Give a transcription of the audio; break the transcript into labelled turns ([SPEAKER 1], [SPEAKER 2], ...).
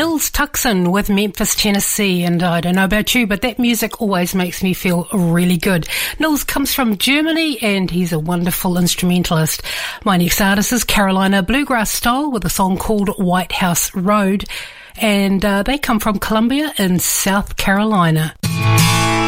[SPEAKER 1] Nils Tuxen with Memphis, Tennessee, and I don't know about you, but that music always makes me feel really good. Nils comes from Germany and he's a wonderful instrumentalist. My next artist is Carolina Bluegrass Style with a song called White House Road, and they come from Columbia in South Carolina.